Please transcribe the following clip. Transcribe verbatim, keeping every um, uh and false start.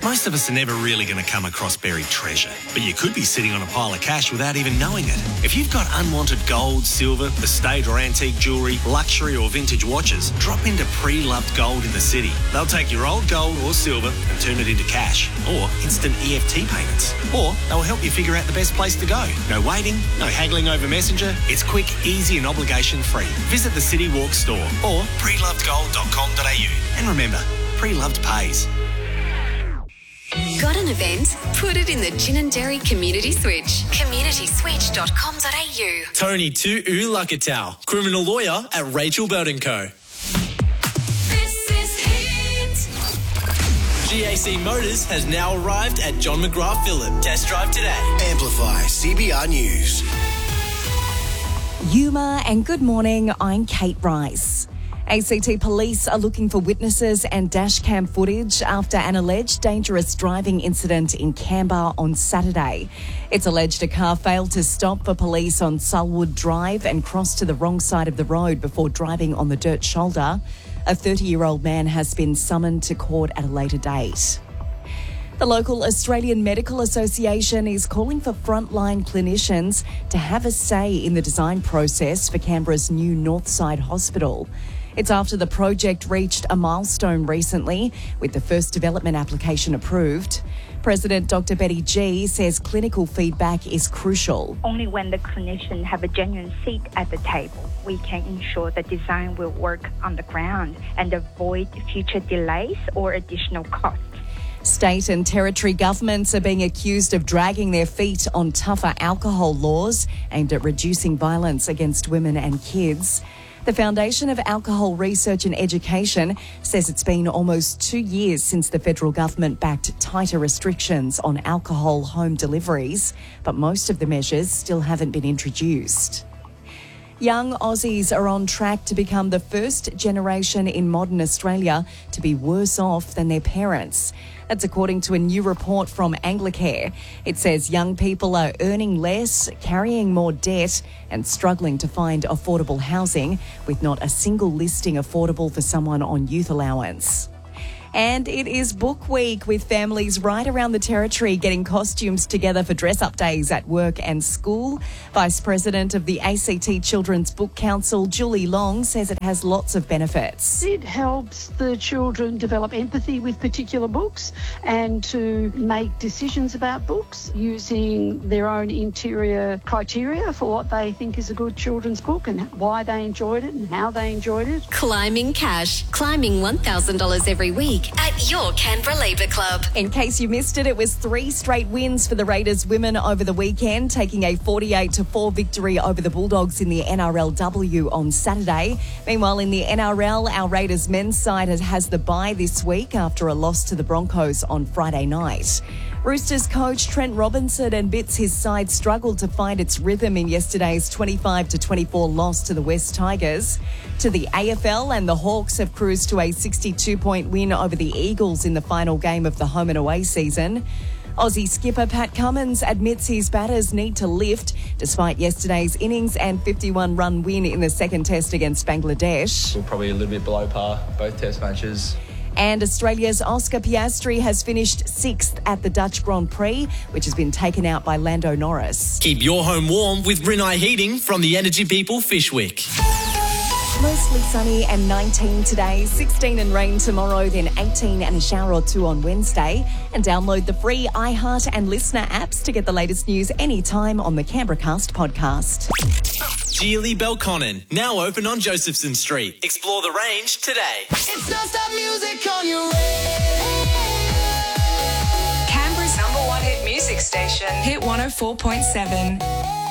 Most of us are never really going to come across buried treasure, but you could be sitting on a pile of cash without even knowing it. If you've got unwanted gold, silver, estate or antique jewellery, luxury or vintage watches, drop into Pre-Loved Gold in the city. They'll take your old gold or silver and turn it into cash or instant E F T payments. Or they'll help you figure out the best place to go. No waiting, no haggling over Messenger. It's quick, easy and obligation free. Visit the City Walk store or pre loved gold dot com dot a u. And remember, Pre-Loved pays. Got an event? Put it in the Gin and Dairy Community Switch. community switch dot com dot a u. Tony Tu Lakatau, criminal lawyer at Rachel Belt and Co. This is Hit. G A C Motors has now arrived at John McGrath Phillip. Test drive today. Amplify C B R News. Yuma and good morning, I'm Kate Rice. A C T police are looking for witnesses and dashcam footage after an alleged dangerous driving incident in Canberra on Saturday. It's alleged a car failed to stop for police on Sulwood Drive and crossed to the wrong side of the road before driving on the dirt shoulder. A thirty-year-old man has been summoned to court at a later date. The local Australian Medical Association is calling for frontline clinicians to have a say in the design process for Canberra's new Northside Hospital. It's after the project reached a milestone recently, with the first development application approved. President Doctor Betty G says clinical feedback is crucial. Only when the clinicians have a genuine seat at the table, we can ensure the design will work on the ground and avoid future delays or additional costs. State and territory governments are being accused of dragging their feet on tougher alcohol laws aimed at reducing violence against women and kids. The Foundation of Alcohol Research and Education says it's been almost two years since the federal government backed tighter restrictions on alcohol home deliveries, but most of the measures still haven't been introduced. Young Aussies are on track to become the first generation in modern Australia to be worse off than their parents. That's according to a new report from Anglicare. It says young people are earning less, carrying more debt and struggling to find affordable housing, with not a single listing affordable for someone on youth allowance. And it is Book Week, with families right around the territory getting costumes together for dress-up days at work and school. Vice President of the A C T Children's Book Council, Julie Long, says it has lots of benefits. It helps the children develop empathy with particular books and to make decisions about books using their own interior criteria for what they think is a good children's book and why they enjoyed it and how they enjoyed it. Climbing Cash. Climbing one thousand dollars every week at your Canberra Labour Club. In case you missed it, it was three straight wins for the Raiders women over the weekend, taking a forty-eight to four victory over the Bulldogs in the N R L W on Saturday. Meanwhile, in the N R L, our Raiders men's side has, has the bye this week after a loss to the Broncos on Friday night. Roosters coach Trent Robinson admits his side struggled to find its rhythm in yesterday's twenty-five to twenty-four loss to the West Tigers. To the A F L, and the Hawks have cruised to a sixty-two point win over the Eagles in the final game of the home and away season. Aussie skipper Pat Cummins admits his batters need to lift despite yesterday's innings and fifty-one run win in the second test against Bangladesh. We're probably a little bit below par, both test matches. And Australia's Oscar Piastri has finished sixth at the Dutch Grand Prix, which has been taken out by Lando Norris. Keep your home warm with Rinnai Heating from the Energy People Fishwick. Mostly sunny and nineteen today, sixteen and rain tomorrow, then eighteen and a shower or two on Wednesday. And download the free iHeart and Listener apps to get the latest news anytime on the Canberra Cast podcast. Geely Belconnen, now open on Josephson Street. Explore the range today. It's non-stop music on your radio. Canberra's number one hit music station, Hit one oh four point seven.